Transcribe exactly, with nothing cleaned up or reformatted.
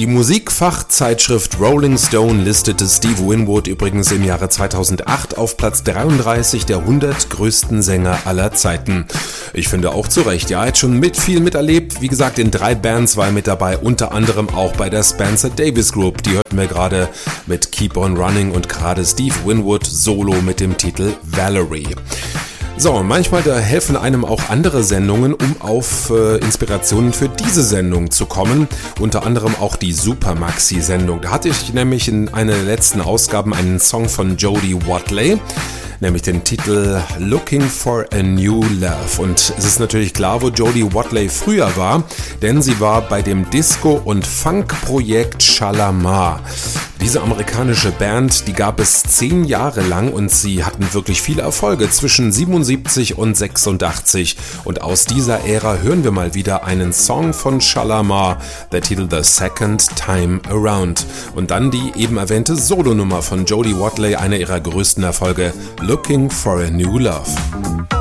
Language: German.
Die Musikfachzeitschrift Rolling Stone listete Steve Winwood übrigens im Jahre zweitausendacht auf Platz dreiunddreißig der hundert größten Sänger aller Zeiten. Ich finde auch zu Recht, ja, er hat schon mit viel miterlebt. Wie gesagt, in drei Bands war er mit dabei, unter anderem auch bei der Spencer Davis Group. Die hörten wir gerade mit Keep on Running und gerade Steve Winwood solo mit dem Titel Valerie. So, manchmal da helfen einem auch andere Sendungen, um auf äh, Inspirationen für diese Sendung zu kommen. Unter anderem auch die Supermaxi-Sendung. Da hatte ich nämlich in einer der letzten Ausgaben einen Song von Jody Watley, nämlich den Titel Looking for a New Love. Und es ist natürlich klar, wo Jody Watley früher war, denn sie war bei dem Disco- und Funk-Projekt Shalamar. Diese amerikanische Band, die gab es zehn Jahre lang und sie hatten wirklich viele Erfolge zwischen siebenundsiebzig und sechsundachtzig. Und aus dieser Ära hören wir mal wieder einen Song von Shalamar, der Titel The Second Time Around. Und dann die eben erwähnte Solonummer von Jody Watley, einer ihrer größten Erfolge, Looking for a New Love.